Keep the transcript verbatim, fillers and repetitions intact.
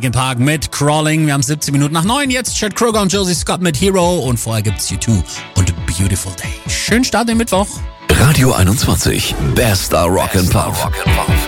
Linkin Park mit Crawling. Wir haben siebzehn Minuten nach neun. Jetzt Chad Kroger und Josie Scott mit Hero. Und vorher gibt's U zwei und Beautiful Day. Schönen Start in den Mittwoch. Radio einundzwanzig. Bester Rock'n'Pop.